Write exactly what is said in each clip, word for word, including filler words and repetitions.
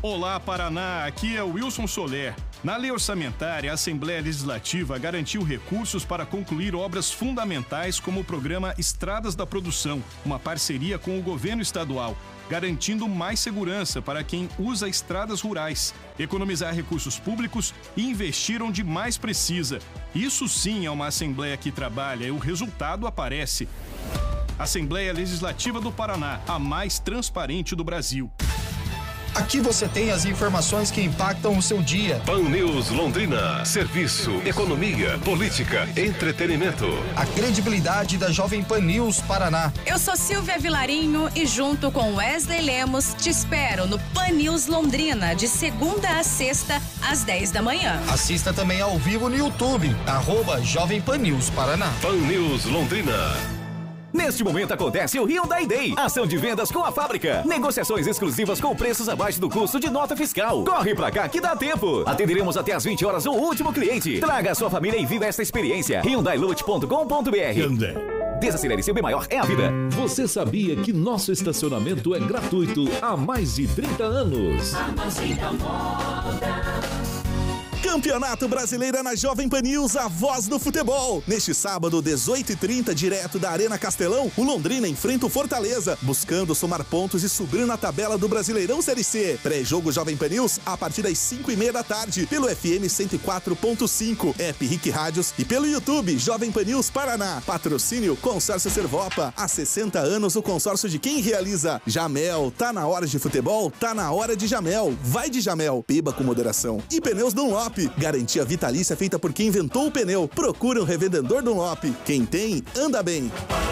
Olá, Paraná, aqui é o Wilson Soler. Na lei orçamentária, a Assembleia Legislativa garantiu recursos para concluir obras fundamentais como o programa Estradas da Produção, uma parceria com o governo estadual, garantindo mais segurança para quem usa estradas rurais, economizar recursos públicos e investir onde mais precisa. Isso sim é uma Assembleia que trabalha e o resultado aparece. Assembleia Legislativa do Paraná, a mais transparente do Brasil. Aqui você tem as informações que impactam o seu dia. Pan News Londrina. Serviço, economia, política, entretenimento. A credibilidade da Jovem Pan News Paraná. Eu sou Silvia Vilarinho e junto com Wesley Lemos te espero no Pan News Londrina, de segunda a sexta, às dez da manhã. Assista também ao vivo no YouTube, arroba Jovem Pan News Paraná. Pan News Londrina. Neste momento acontece o Hyundai Day, ação de vendas com a fábrica. Negociações exclusivas com preços abaixo do custo de nota fiscal. Corre pra cá que dá tempo. Atenderemos até às vinte horas o último cliente. Traga a sua família e viva esta experiência. Hyundai Lute ponto com ponto br. Hyundai. Desacelere, seu bem maior é a vida. Você sabia que nosso estacionamento é gratuito há mais de trinta anos? A mais da moda. Campeonato Brasileiro na Jovem Pan News, a voz do futebol. Neste sábado, dezoito e trinta, direto da Arena Castelão, o Londrina enfrenta o Fortaleza, buscando somar pontos e subir na tabela do Brasileirão Série C. Pré-jogo Jovem Pan News, a partir das cinco e meia da tarde, pelo F M cento e quatro ponto cinco, App Rick Rádios e pelo YouTube Jovem Pan News Paraná. Patrocínio Consórcio Servopa. Há sessenta anos, o consórcio de quem realiza. Jamel, tá na hora de futebol? Tá na hora de Jamel. Vai de Jamel, beba com moderação. E Pneus Dunlop. Garantia vitalícia feita por quem inventou o pneu. Procura um revendedor Dunlop. Quem tem, anda bem.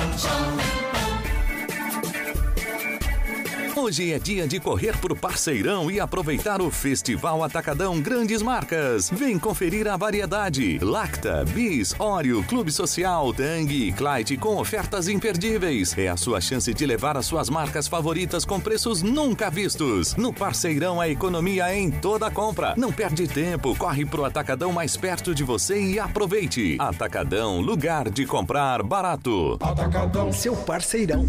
Hoje é dia de correr pro Parceirão e aproveitar o Festival Atacadão Grandes Marcas. Vem conferir a variedade. Lacta, Bis, Oreo, Clube Social, Tang e Clyde com ofertas imperdíveis. É a sua chance de levar as suas marcas favoritas com preços nunca vistos. No Parceirão, a economia é em toda a compra. Não perde tempo, corre pro Atacadão mais perto de você e aproveite. Atacadão, lugar de comprar barato. Atacadão, seu parceirão.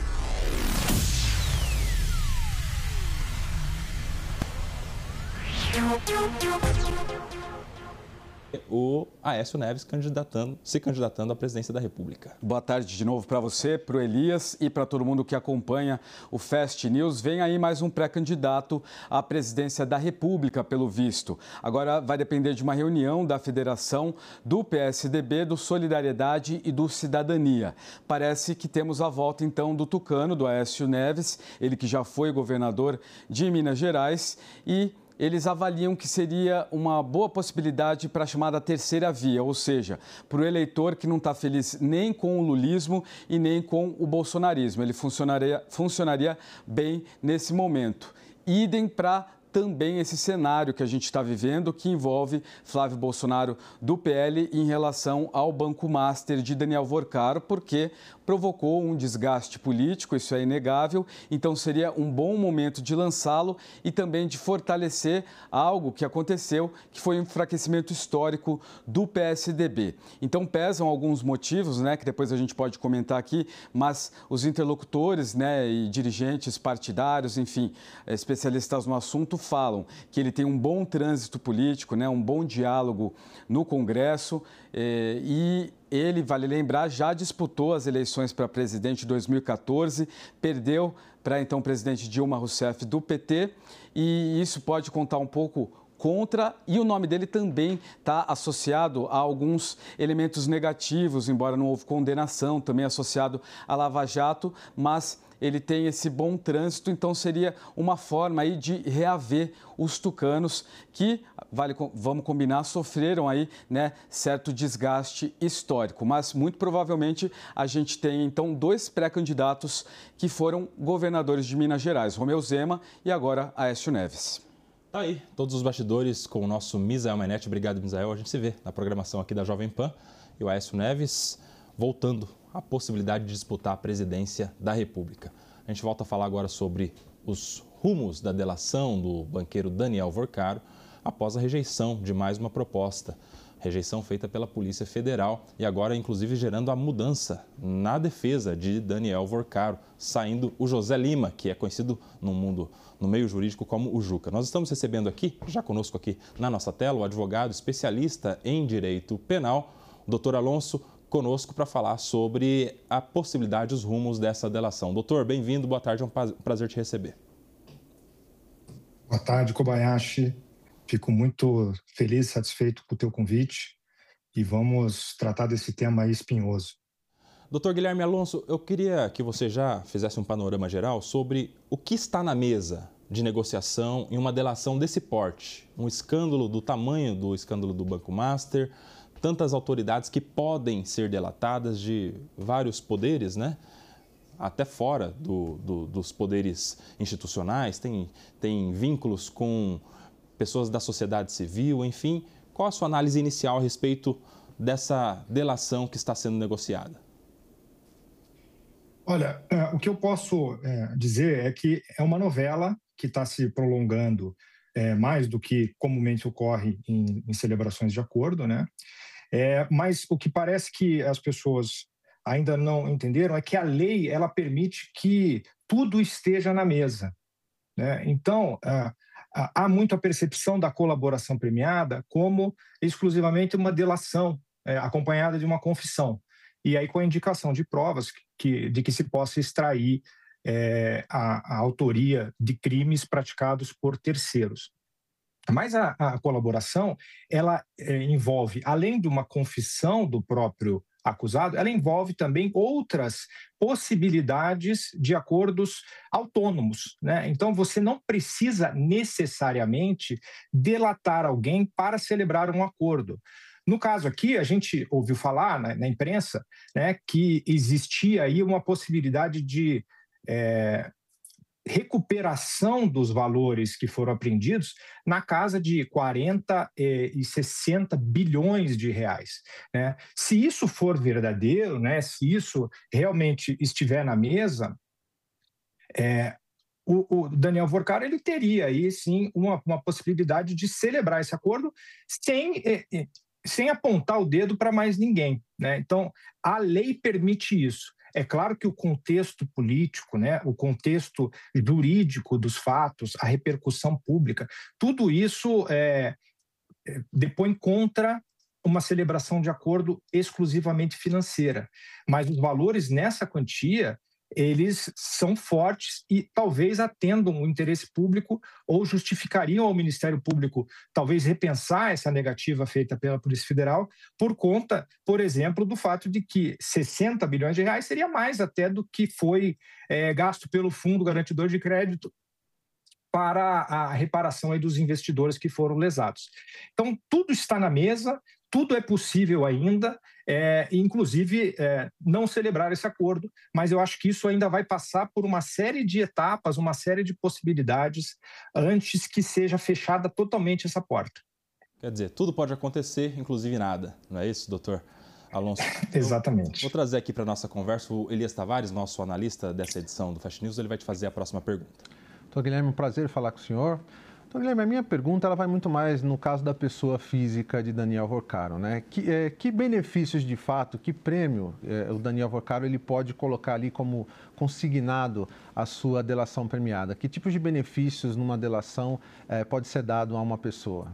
O Aécio Neves candidatando, se candidatando à presidência da República. Boa tarde de novo para você, para o Elias e para todo mundo que acompanha o Fast News. Vem aí mais um pré-candidato à presidência da República, pelo visto. Agora vai depender de uma reunião da federação do P S D B, do Solidariedade e do Cidadania. Parece que temos a volta, então, do tucano, do Aécio Neves, ele que já foi governador de Minas Gerais, e eles avaliam que seria uma boa possibilidade para a chamada terceira via, ou seja, para o eleitor que não está feliz nem com o lulismo e nem com o bolsonarismo. Ele funcionaria, funcionaria bem nesse momento. Idem para também esse cenário que a gente está vivendo, que envolve Flávio Bolsonaro do P L em relação ao Banco Master de Daniel Vorcaro, porque provocou um desgaste político, isso é inegável, então seria um bom momento de lançá-lo e também de fortalecer algo que aconteceu, que foi um enfraquecimento histórico do P S D B. Então pesam alguns motivos, né, que depois a gente pode comentar aqui, mas os interlocutores, né, e dirigentes partidários, enfim, especialistas no assunto, falam que ele tem um bom trânsito político, né, um bom diálogo no Congresso eh, e ele, vale lembrar, já disputou as eleições para presidente de dois mil e quatorze, perdeu para então presidente Dilma Rousseff do P T e isso pode contar um pouco contra, e o nome dele também está associado a alguns elementos negativos, embora não houve condenação, também associado à Lava Jato, mas ele tem esse bom trânsito, então seria uma forma aí de reaver os tucanos que, vale, vamos combinar, sofreram aí, né, certo desgaste histórico. Mas muito provavelmente a gente tem então dois pré-candidatos que foram governadores de Minas Gerais, Romeu Zema e agora Aécio Neves. Tá aí, todos os bastidores com o nosso Misael Mainetti. Obrigado, Misael. A gente se vê na programação aqui da Jovem Pan. E o Aécio Neves voltando à possibilidade de disputar a presidência da República. A gente volta a falar agora sobre os rumos da delação do banqueiro Daniel Vorcaro após a rejeição de mais uma proposta Rejeição feita pela Polícia Federal e agora, inclusive, gerando a mudança na defesa de Daniel Vorcaro, saindo o José Lima, que é conhecido no mundo, no meio jurídico como o Juca. Nós estamos recebendo aqui, já conosco aqui na nossa tela, o advogado especialista em direito penal, o doutor Alonso, conosco para falar sobre a possibilidade, os rumos dessa delação. Doutor, bem-vindo, boa tarde, é um prazer te receber. Boa tarde, Kobayashi. Fico muito feliz e satisfeito com o teu convite e vamos tratar desse tema aí espinhoso. Doutor Guilherme Alonso, eu queria que você já fizesse um panorama geral sobre o que está na mesa de negociação em uma delação desse porte. Um escândalo do tamanho do escândalo do Banco Master, tantas autoridades que podem ser delatadas de vários poderes, né? Até fora do, do, dos poderes institucionais, tem, tem vínculos com pessoas da sociedade civil, enfim. Qual a sua análise inicial a respeito dessa delação que está sendo negociada? Olha, é, o que eu posso é, dizer é que é uma novela que está se prolongando é, mais do que comumente ocorre em, em celebrações de acordo, né? É, mas o que parece que as pessoas ainda não entenderam é que a lei ela permite que tudo esteja na mesa, né? Então, é, há muito a percepção da colaboração premiada como exclusivamente uma delação é, acompanhada de uma confissão. E aí com a indicação de provas que, de que se possa extrair é, a, a autoria de crimes praticados por terceiros. Mas a, a colaboração, ela é, envolve, além de uma confissão do próprio acusado, ela envolve também outras possibilidades de acordos autônomos, né? Então, você não precisa necessariamente delatar alguém para celebrar um acordo. No caso aqui, a gente ouviu falar na, na imprensa, né, que existia aí uma possibilidade de é, recuperação dos valores que foram apreendidos na casa de quarenta e sessenta bilhões de reais, né? Se isso for verdadeiro, né, se isso realmente estiver na mesa, é, o, o Daniel Vorcaro ele teria aí sim uma, uma possibilidade de celebrar esse acordo sem, sem apontar o dedo para mais ninguém, né? Então, a lei permite isso. É claro que o contexto político, né, o contexto jurídico dos fatos, a repercussão pública, tudo isso é, depõe contra uma celebração de acordo exclusivamente financeira. Mas os valores nessa quantia, eles são fortes e talvez atendam o interesse público ou justificariam ao Ministério Público talvez repensar essa negativa feita pela Polícia Federal por conta, por exemplo, do fato de que sessenta bilhões de reais seria mais até do que foi é, gasto pelo Fundo Garantidor de Crédito para a reparação aí dos investidores que foram lesados. Então, tudo está na mesa, tudo é possível ainda, é, inclusive é, não celebrar esse acordo, mas eu acho que isso ainda vai passar por uma série de etapas, uma série de possibilidades antes que seja fechada totalmente essa porta. Quer dizer, tudo pode acontecer, inclusive nada, não é isso, doutor Alonso? Exatamente. Vou trazer aqui para a nossa conversa o Elias Tavares, nosso analista dessa edição do Fast News, ele vai te fazer a próxima pergunta. Doutor Guilherme, um prazer falar com o senhor. Então, Guilherme, a minha pergunta ela vai muito mais no caso da pessoa física de Daniel Vorcaro, né? Que, é, que benefícios de fato, que prêmio é, o Daniel Vorcaro ele pode colocar ali como consignado a sua delação premiada? Que tipo de benefícios numa delação é, pode ser dado a uma pessoa?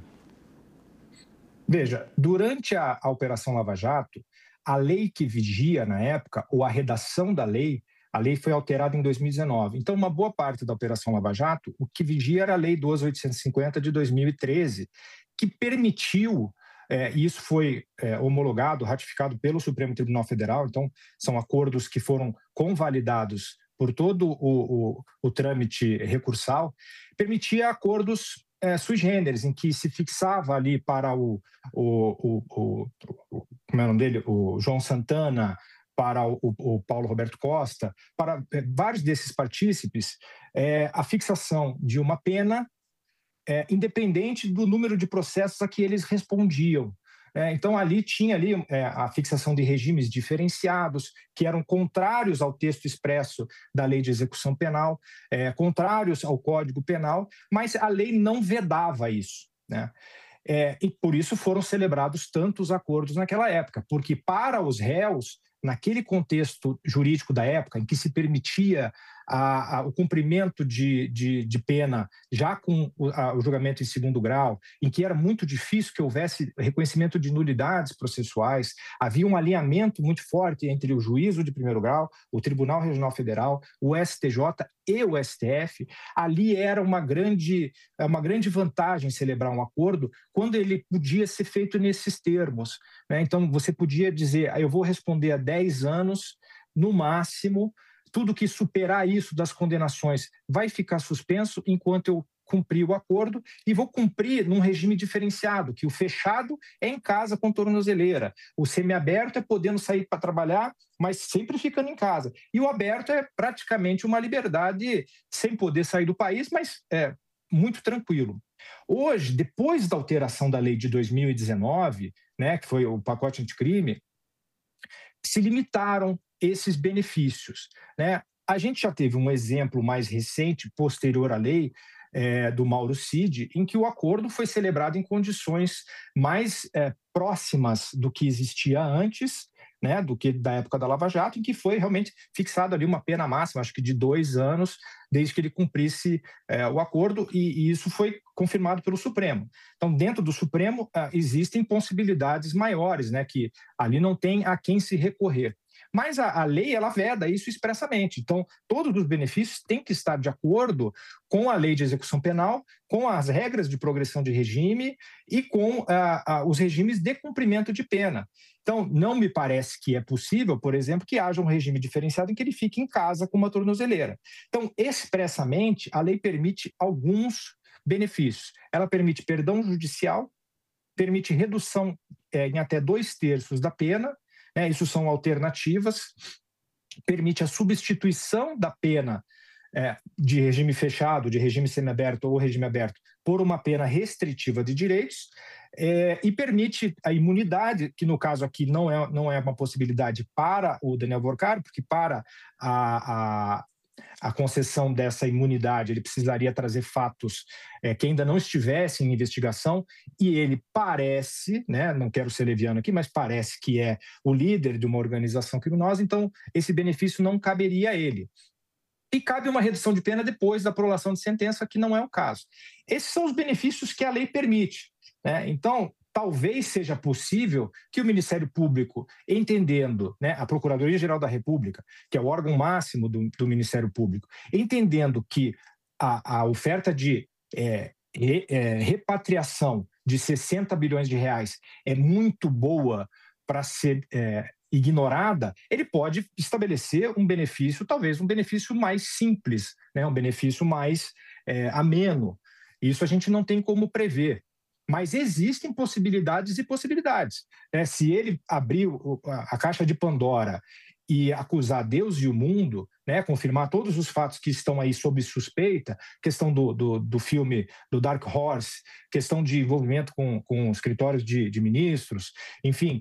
Veja, durante a, a Operação Lava Jato, a lei que vigia na época, ou a redação da lei, a lei foi alterada em dois mil e dezenove. Então, uma boa parte da Operação Lava Jato, o que vigia era a Lei doze mil oitocentos e cinquenta de dois mil e treze, que permitiu, é, e isso foi é, homologado, ratificado pelo Supremo Tribunal Federal, então são acordos que foram convalidados por todo o, o, o trâmite recursal, permitia acordos é, sui generis, em que se fixava ali para o, o, o, o, o como é o nome dele? O João Santana, para o, o Paulo Roberto Costa, para é, vários desses partícipes, é, a fixação de uma pena é, independente do número de processos a que eles respondiam. É, então, ali tinha ali, é, a fixação de regimes diferenciados, que eram contrários ao texto expresso da Lei de Execução Penal, é, contrários ao Código Penal, mas a lei não vedava isso, né? É, e por isso foram celebrados tantos acordos naquela época, porque para os réus, naquele contexto jurídico da época, em que se permitia a, a, o cumprimento de, de, de pena já com o, a, o julgamento em segundo grau, em que era muito difícil que houvesse reconhecimento de nulidades processuais, havia um alinhamento muito forte entre o juízo de primeiro grau, o Tribunal Regional Federal, o S T J e o S T F, ali era uma grande, uma grande vantagem celebrar um acordo quando ele podia ser feito nesses termos, né? Então, você podia dizer, ah, eu vou responder a dez anos, no máximo, tudo que superar isso das condenações vai ficar suspenso enquanto eu cumprir o acordo e vou cumprir num regime diferenciado, que o fechado é em casa com tornozeleira, o semiaberto é podendo sair para trabalhar, mas sempre ficando em casa. E o aberto é praticamente uma liberdade sem poder sair do país, mas é muito tranquilo. Hoje, depois da alteração da lei de dois mil e dezenove, né, que foi o pacote anticrime, se limitaram esses benefícios, né? A gente já teve um exemplo mais recente, posterior à lei, é, do Mauro Cid, em que o acordo foi celebrado em condições mais é, próximas do que existia antes, né, do que da época da Lava Jato, em que foi realmente fixado ali uma pena máxima, acho que de dois anos, desde que ele cumprisse é, o acordo, e, e isso foi confirmado pelo Supremo. Então, dentro do Supremo, ah, existem possibilidades maiores, né, que ali não tem a quem se recorrer. Mas a, a lei, ela veda isso expressamente. Então, todos os benefícios têm que estar de acordo com a lei de execução penal, com as regras de progressão de regime e com ah, ah, os regimes de cumprimento de pena. Então, não me parece que é possível, por exemplo, que haja um regime diferenciado em que ele fique em casa com uma tornozeleira. Então, expressamente, a lei permite alguns benefícios. Ela permite perdão judicial, permite redução é, em até dois terços da pena, né, isso são alternativas, permite a substituição da pena é, de regime fechado, de regime semiaberto ou regime aberto, por uma pena restritiva de direitos, é, e permite a imunidade, que no caso aqui não é, não é uma possibilidade para o Daniel Vorcaro, porque para a, a a concessão dessa imunidade, ele precisaria trazer fatos é, que ainda não estivessem em investigação, e ele parece, né, não quero ser leviano aqui, mas parece que é o líder de uma organização criminosa, então esse benefício não caberia a ele. E cabe uma redução de pena depois da prolação de sentença, que não é o caso. Esses são os benefícios que a lei permite, né? Então, talvez seja possível que o Ministério Público, entendendo, né, a Procuradoria-Geral da República, que é o órgão máximo do, do Ministério Público, entendendo que a, a oferta de é, re, é, repatriação de sessenta bilhões de reais é muito boa para ser é, ignorada, ele pode estabelecer um benefício, talvez um benefício mais simples, né, um benefício mais é, ameno. Isso a gente não tem como prever. Mas existem possibilidades e possibilidades, né? Se ele abrir a caixa de Pandora e acusar Deus e o mundo, né, confirmar todos os fatos que estão aí sob suspeita, questão do, do, do filme do Dark Horse, questão de envolvimento com, com escritórios de, de ministros, enfim,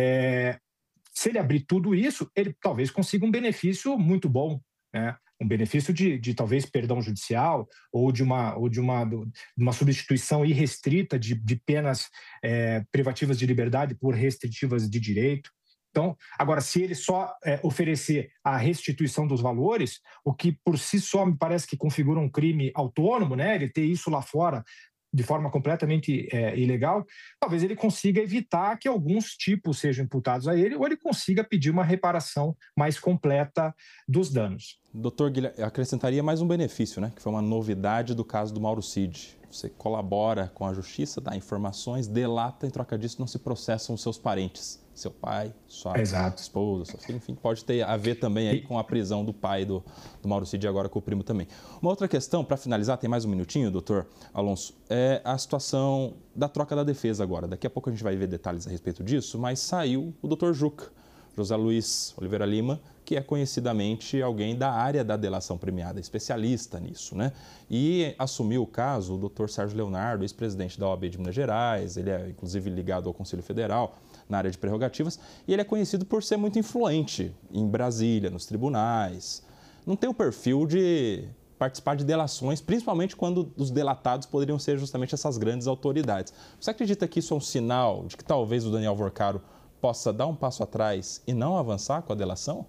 é, se ele abrir tudo isso, ele talvez consiga um benefício muito bom, né? Um benefício de, de talvez perdão judicial ou de uma, ou de uma, de uma substituição irrestrita de, de penas é, privativas de liberdade por restritivas de direito. Então, agora, se ele só é, oferecer a restituição dos valores, o que por si só me parece que configura um crime autônomo, né? Ele ter isso lá fora de forma completamente é, ilegal, talvez ele consiga evitar que alguns tipos sejam imputados a ele, ou ele consiga pedir uma reparação mais completa dos danos. Doutor Guilherme, acrescentaria mais um benefício, né? Que foi uma novidade do caso do Mauro Cid. Você colabora com a justiça, dá informações, delata, em troca disso não se processam os seus parentes. Seu pai, sua Exato. esposa, sua filha, enfim, pode ter a ver também aí com a prisão do pai do, do Mauro Cid e agora com o primo também. Uma outra questão, para finalizar, tem mais um minutinho, doutor Alonso, é a situação da troca da defesa agora. Daqui a pouco a gente vai ver detalhes a respeito disso, mas saiu o doutor Juca, José Luiz Oliveira Lima, que é conhecidamente alguém da área da delação premiada, especialista nisso, né? E assumiu o caso o doutor Sérgio Leonardo, ex-presidente da O A B de Minas Gerais, ele é inclusive ligado ao Conselho Federal, na área de prerrogativas, e ele é conhecido por ser muito influente em Brasília, nos tribunais. Não tem o perfil de participar de delações, principalmente quando os delatados poderiam ser justamente essas grandes autoridades. Você acredita que isso é um sinal de que talvez o Daniel Vorcaro possa dar um passo atrás e não avançar com a delação?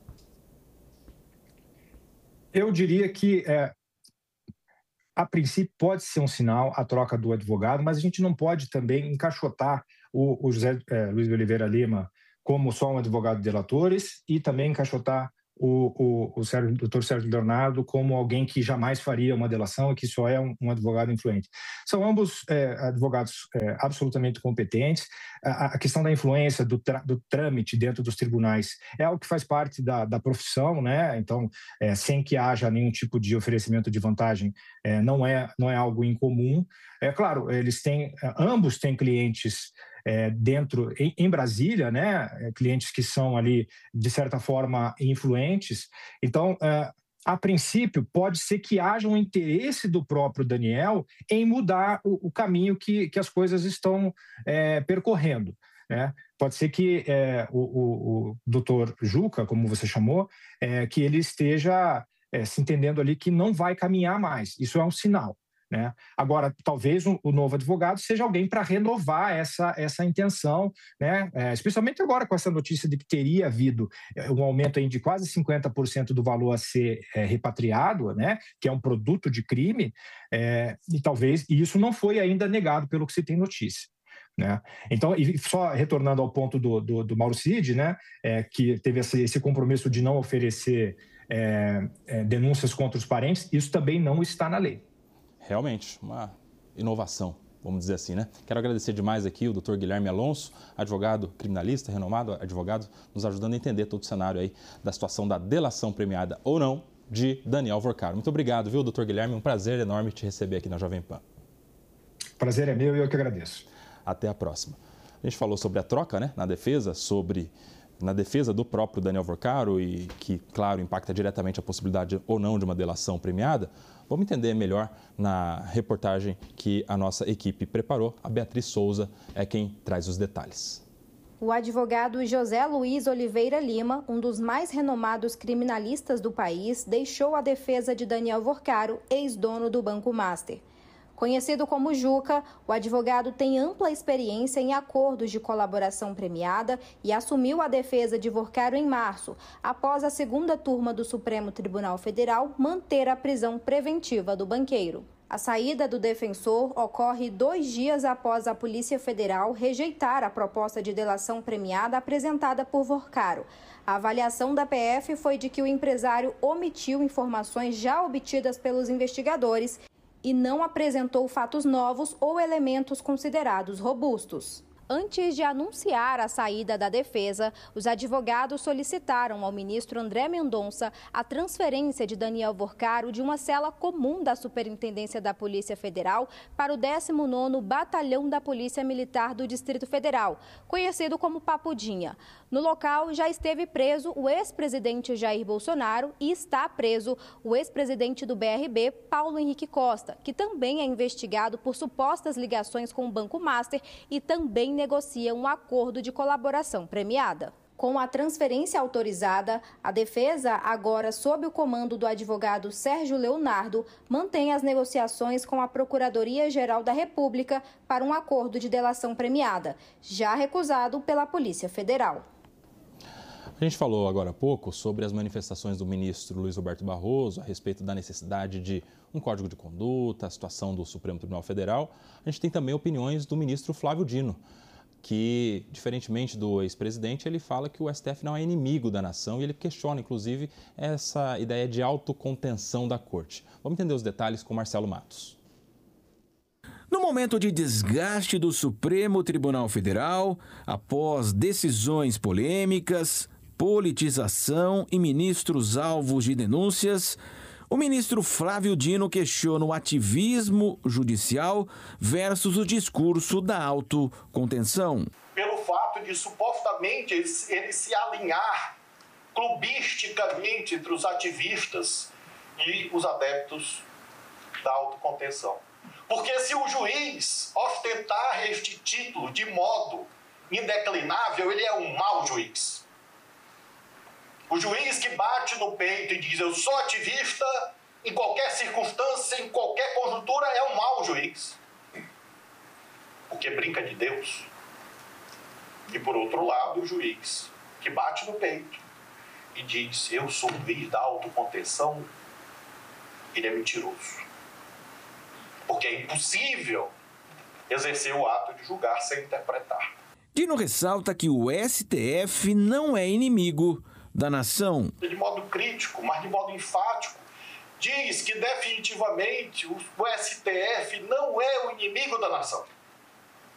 Eu diria que, é, a princípio, pode ser um sinal a troca do advogado, mas a gente não pode também encaixotar o, o José é, Luiz de Oliveira Lima como só um advogado de delatores e também encaixotar o, o, o Sérgio, doutor Sérgio Leonardo como alguém que jamais faria uma delação e que só é um, um advogado influente. São ambos é, advogados é, absolutamente competentes. A, a questão da influência, do, tra, do trâmite dentro dos tribunais é algo que faz parte da, da profissão, né? Então, é, sem que haja nenhum tipo de oferecimento de vantagem, é, não, é, não é algo incomum. É claro, eles têm, ambos têm clientes É, dentro, em, em Brasília, né, é, clientes que são ali, de certa forma, influentes. Então, é, a princípio, pode ser que haja um interesse do próprio Daniel em mudar o, o caminho que, que as coisas estão é, percorrendo, né? Pode ser que é, o, o, o doutor Juca, como você chamou, é, que ele esteja é, se entendendo ali que não vai caminhar mais. Isso é um sinal. Né? Agora, talvez o, o novo advogado seja alguém para renovar essa, essa intenção, né? É, especialmente agora com essa notícia de que teria havido um aumento aí de quase cinquenta por cento do valor a ser é, repatriado, né? Que é um produto de crime, é, e talvez e isso não foi ainda negado pelo que se tem notícia. Né? Então, e só retornando ao ponto do, do, do Mauro Cid, né? É, que teve esse, esse compromisso de não oferecer é, é, denúncias contra os parentes, isso também não está na lei. Realmente, uma inovação, vamos dizer assim, né? Quero agradecer demais aqui o doutor Guilherme Alonso, advogado criminalista, renomado advogado, nos ajudando a entender todo o cenário aí da situação da delação premiada ou não de Daniel Vorcaro. Muito obrigado, viu, doutor Guilherme? Um prazer enorme te receber aqui na Jovem Pan. Prazer é meu e eu que agradeço. Até a próxima. A gente falou sobre a troca, né, na defesa, sobre... na defesa do próprio Daniel Vorcaro e que, claro, impacta diretamente a possibilidade ou não de uma delação premiada, vamos entender melhor na reportagem que a nossa equipe preparou. A Beatriz Souza é quem traz os detalhes. O advogado José Luiz Oliveira Lima, um dos mais renomados criminalistas do país, deixou a defesa de Daniel Vorcaro, ex-dono do Banco Master. Conhecido como Juca, o advogado tem ampla experiência em acordos de colaboração premiada e assumiu a defesa de Vorcaro em março, após a segunda turma do Supremo Tribunal Federal manter a prisão preventiva do banqueiro. A saída do defensor ocorre dois dias após a Polícia Federal rejeitar a proposta de delação premiada apresentada por Vorcaro. A avaliação da P F foi de que o empresário omitiu informações já obtidas pelos investigadores e não apresentou fatos novos ou elementos considerados robustos. Antes de anunciar a saída da defesa, os advogados solicitaram ao ministro André Mendonça a transferência de Daniel Vorcaro de uma cela comum da Superintendência da Polícia Federal para o décimo nono Batalhão da Polícia Militar do Distrito Federal, conhecido como Papudinha. No local já esteve preso o ex-presidente Jair Bolsonaro e está preso o ex-presidente do B R B, Paulo Henrique Costa, que também é investigado por supostas ligações com o Banco Master e também negocia um acordo de colaboração premiada. Com a transferência autorizada, a defesa, agora sob o comando do advogado Sérgio Leonardo, mantém as negociações com a Procuradoria-Geral da República para um acordo de delação premiada, já recusado pela Polícia Federal. A gente falou agora há pouco sobre as manifestações do ministro Luiz Roberto Barroso a respeito da necessidade de um código de conduta, a situação do Supremo Tribunal Federal. A gente tem também opiniões do ministro Flávio Dino, que, diferentemente do ex-presidente, ele fala que o S T F não é inimigo da nação e ele questiona, inclusive, essa ideia de autocontenção da Corte. Vamos entender os detalhes com Marcelo Matos. No momento de desgaste do Supremo Tribunal Federal, após decisões polêmicas, politização e ministros alvos de denúncias, o ministro Flávio Dino questiona o ativismo judicial versus o discurso da autocontenção. Pelo fato de, supostamente, ele, ele se alinhar clubisticamente entre os ativistas e os adeptos da autocontenção. Porque se o juiz ostentar este título de modo indeclinável, ele é um mau juiz. O juiz que bate no peito e diz eu sou ativista em qualquer circunstância, em qualquer conjuntura, é um mau juiz. Porque brinca de Deus. E, por outro lado, o juiz que bate no peito e diz, eu sou o juiz da autocontenção, ele é mentiroso. Porque é impossível exercer o ato de julgar sem interpretar. Dino ressalta que o S T F não é inimigo da nação. De modo crítico, mas de modo enfático, diz que definitivamente o S T F não é o inimigo da nação.